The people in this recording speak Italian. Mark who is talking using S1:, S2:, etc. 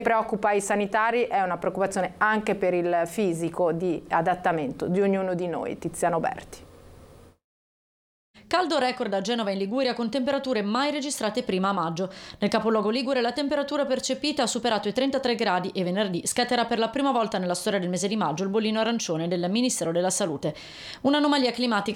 S1: Preoccupa i sanitari, è una preoccupazione anche per il fisico di adattamento di ognuno di noi. Tiziano Berti.
S2: Caldo record a Genova in Liguria con temperature mai registrate prima a maggio. Nel capoluogo ligure la temperatura percepita ha superato i 33 gradi e venerdì scatterà per la prima volta nella storia del mese di maggio il bollino arancione del Ministero della Salute. Un'anomalia climatica